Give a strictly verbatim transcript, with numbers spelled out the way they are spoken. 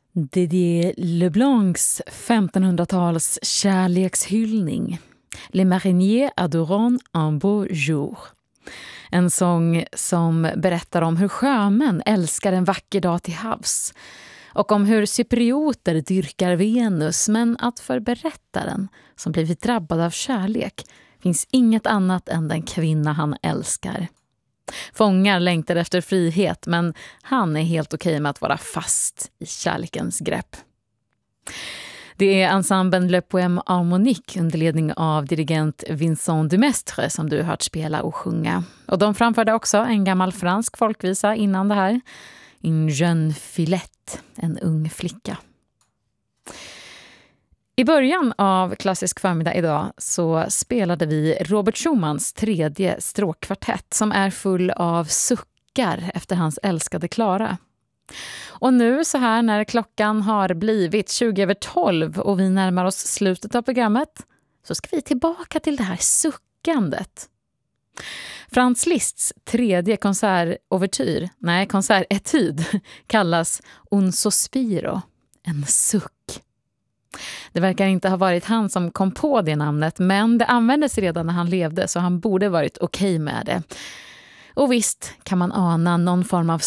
Didier Leblancs femtonhundratals kärlekshyllning Les mariniers adorant un beau jour. En sång som berättar om hur sjömän älskar en vacker dag till havs och om hur cyprioter dyrkar Venus, men att för berättaren som blivit drabbad av kärlek finns inget annat än den kvinna han älskar. Fångar längtar efter frihet, men han är helt okej med att vara fast i kärlekens grepp. Det är ensemblen Le Poème Harmonique under ledning av dirigent Vincent Dumestre som du hört spela och sjunga. Och de framförde också en gammal fransk folkvisa innan det här. Une jeune fillette, en ung flicka. I början av Klassisk förmiddag idag så spelade vi Robert Schumans tredje stråkkvartett som är full av suckar efter hans älskade Klara. Och nu så här när klockan har blivit tjugo över tolv och vi närmar oss slutet av programmet så ska vi tillbaka till det här suckandet. Franz Liszts tredje konsertovertyr, nej konsertetyd, kallas Un sospiro, en suck. Det verkar inte ha varit han som kom på det namnet, men det användes redan när han levde så han borde varit okej med det. Och visst kan man ana någon form av